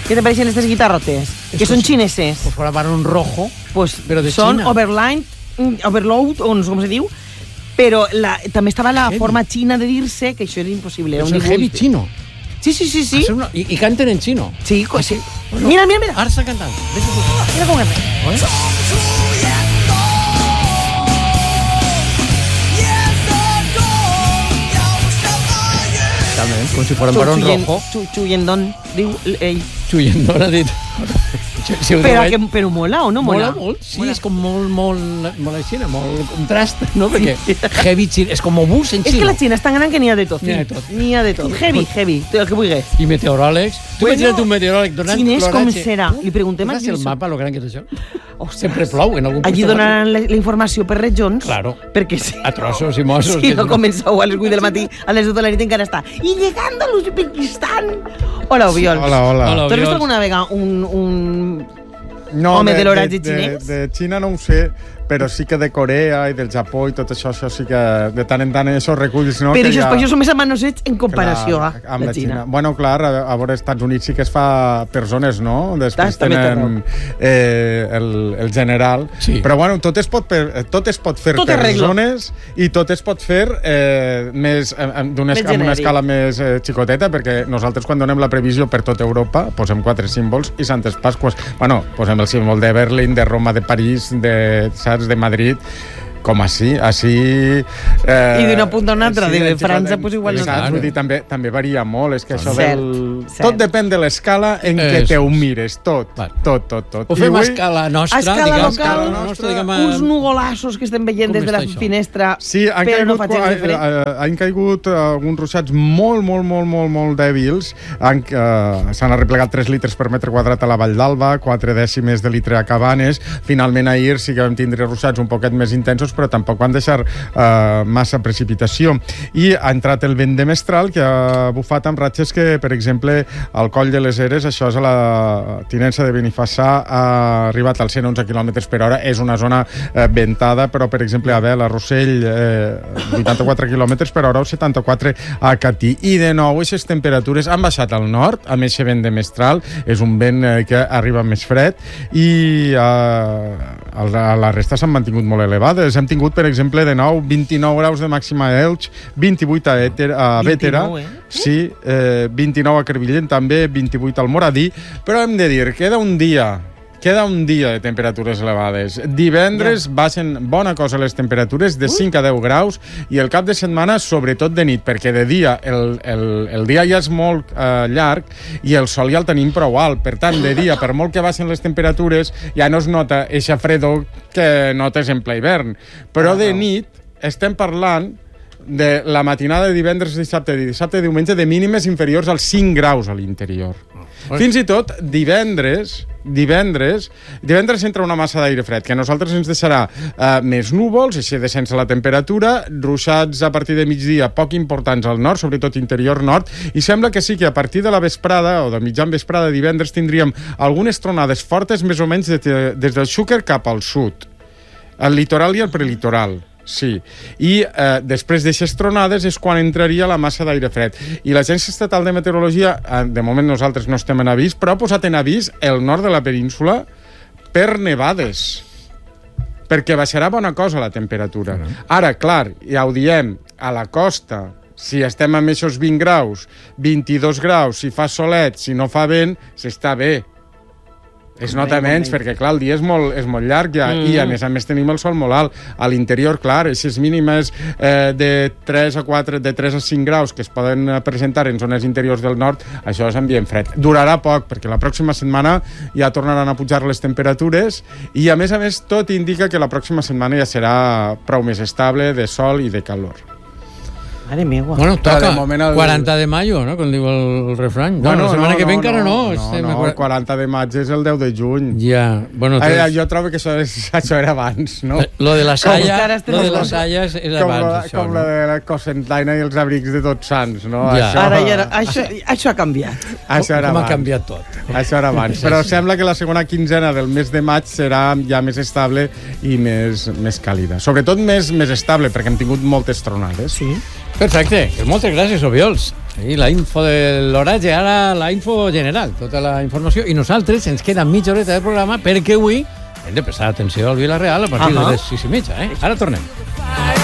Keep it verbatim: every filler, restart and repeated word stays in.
¿Qué te parecen estas guitarrotes? Es que son pues, chineses. Pues para un rojo, pues pero de son China. Overline, Overload, o no sé com se diu, però la, també estava la heavy. forma xina de dir-se que això era impossible. Era es un un heavy chino. Sí, sí, sí, sí. Una... Y, y canten en chino. Sí, ah, sí. Bueno, mira, mira, mira. Ahora está cantando. Mira cómo canta. ¿Oye? También, como si fuera un varón rojo. Chuyendon, diu ell. Chuyendon ha dit. Si però, que, però mola o no mola? Mola molt, sí, mola. És com molt, molt, molt així, molt contrast, no? Perquè sí. Heavy chino, és com bus en xino. És que la Xina és tan gran que n'hi ha de tot. N'hi ha de tot. N'hi ha de tot. Heavy, heavy, el que vulguis. I meteoròlegs. Tu bueno, imagina't un meteoròleg donant xinès cloratge. com serà? Li preguntem a Saps el mapa, lo gran que és això? Oh, sempre plou en algun allí donaran la, la informació per regions. Claro. Perquè sí. A trossos i mossos. Si no començau a les vuit del matí, a les dotze de la nit encara està. I llegant a l'Uzbekistan. Hola, Obiols. Hola, hola. hola ¿T'has vist alguna vegada un, un no, home de, de l'horatge de, xinès? De, de Xina no ho sé, però sí que de Corea i del Japó i tot això, això sí que de tant en tant això reculls. No? Però això, ha... això són més amanosets en comparació clar, a amb la la Xina. Xina. Bueno, clar, a, a veure, als Estats Units sí que es fa per zones, no? Després Està, tenen eh, el, el general. Sí. Però bueno, tot es pot, per, tot es pot fer tot per arreglo. zones i tot es pot fer eh, més, amb una escala més eh, xicoteta, perquè nosaltres quan donem la previsió per tota Europa posem quatre símbols i Santes Pasques. Bueno, posem el símbol de Berlín, de Roma, de París, de, saps, de Madrid, com així, així... Eh, I d'una punta a una altra, sí, de França, doncs pues igual no. Saps? Vull dir, també, també varia molt, és que això cert, del... Cert. Tot depèn de l'escala en què te ho mires, tot, vale. tot, tot, tot. Ho fem a escala nostra, a escala diguem, local, escala nostra, diguem, a... uns nugolassos que estem veient des de la això? finestra, sí, han però caigut, no faig res de fred. Han caigut alguns ruixats molt, molt, molt, molt, molt dèbils. Han, uh, s'han arreplegat tres litres per metre quadrat a la Vall d'Alba, quatre dècimes de litre a Cabanes. Finalment, ahir sí que vam tindre ruixats un poquet més intensos, però tampoc van deixar Uh, massa precipitació. I ha entrat el vent de mestral, que ha bufat amb ratxes que, per exemple, al Coll de les Eres, això és a la tinença de Benifassà, ha arribat als cent onze quilòmetres per hora. És una zona uh, ventada, però, per exemple, a Bel, a Rossell, eh, vuitanta-quatre quilòmetres per hora o setanta-quatre a Catí. I, de nou, aquestes temperatures han baixat al nord, amb aquest vent de mestral. És un vent eh, que arriba més fred i uh, a la resta s'han mantingut molt elevades. Hem tingut, per exemple, de nou, vint-i-nou graus de màxima a Elx, vint-i-vuit a, Éter, a Bétera, eh? sí, eh, vint-i-nou a Crevillent també, vint-i-vuit al Moradí, però hem de dir, queda un dia Queda un dia de temperatures elevades. Divendres ja. baixen bona cosa les temperatures de cinc a deu graus i el cap de setmana, sobretot de nit, perquè de dia el, el, el dia ja és molt eh, llarg i el sol ja el tenim prou alt. Per tant, de dia, per molt que baixen les temperatures, ja no es nota eixa fredor que notes en ple hivern. Però de nit estem parlant de la matinada de divendres, dissabte, de dissabte i diumenge de mínimes inferiors als cinc graus a l'interior. Fins i tot divendres, divendres, divendres entra una massa d'aire fred que a nosaltres ens deixarà eh, més núvols, així descens a la temperatura, ruixats a partir de migdia poc importants al nord, sobretot interior nord, i sembla que sí que a partir de la vesprada o de mitjan vesprada divendres tindríem algunes tronades fortes més o menys de, des del Xúquer cap al sud, al litoral i al prelitoral. Sí, i eh, després d'aixes tronades és quan entraria la massa d'aire fred. I l'Agència Estatal de Meteorologia, eh, de moment nosaltres no estem en avís, però ha posat en avís el nord de la península per nevades, perquè baixarà bona cosa la temperatura. Ara, clar, ja ho diem, a la costa, si estem amb aquests vint graus, vint-i-dos graus, si fa solet, si no fa vent, s'està bé. Es nota menys, perquè, clar, el dia és molt, és molt llarg ja, mm. i, a més a més, tenim el sol molt alt. A l'interior, clar, aquestes mínimes eh, de tres a quatre, de tres a cinc graus que es poden presentar en zones interiors del nord, això és ambient fred. Durarà poc, perquè la pròxima setmana ja tornaran a pujar les temperatures i, a més a més, tot indica que la pròxima setmana ja serà prou més estable, de sol i de calor. Madre mía. Bueno, toca el... quaranta de mayo, no? Com diu el, el refrany. Bueno, no, la setmana no, que ve no, encara no. No, no, no, el quaranta de maig és el deu de juny. Ja, bueno... Ai, ai, jo trobo que això, és, això era abans, no? Lo de la Salla, lo de la Salla és, és com abans, la, això, com no? la de la Cocentaina i els abrics de Tots Sants, no? Ja. Això, Ara ja era, això, això ha canviat. Això era com abans. ha canviat tot. Això era abans. Però sembla que la segona quinzena del mes de maig serà ja més estable i més, més càlida. Sobretot més, més estable, perquè hem tingut moltes tronades. Sí. Perfecte. Moltes gràcies, Obiols. I la info de l'oratge, ara la info general, tota la informació. I nosaltres ens queda mitja horeta de programa perquè avui hem de prestar atenció al Vila-real a partir uh -huh. de les sis i mitja. Eh? Ara tornem.